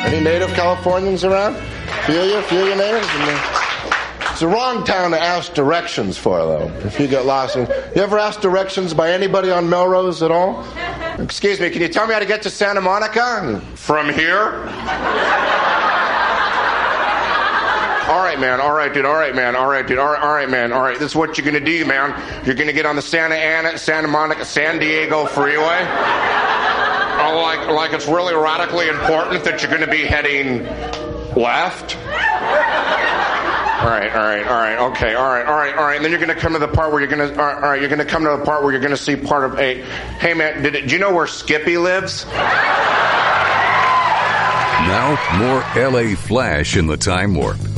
Any native Californians around? Feel you natives? It's the wrong town to ask directions for, though, if you get lost. You ever asked directions by anybody on Melrose at all? Excuse me, can you tell me how to get to Santa Monica? From here? All right, man. All right, dude. All right, man. All right, dude. All right, man. All right, this is what you're going to do, man. You're going to get on the Santa Ana, Santa Monica, San Diego freeway. Oh, like it's really radically important that you're going to be heading left. All right, okay, all right. And then you're going to come to the part where you're going to, you're going to come to the part where you're going to see part of a, hey man, do you know where Skippy lives? Now, more LA Flash in the Time Warp.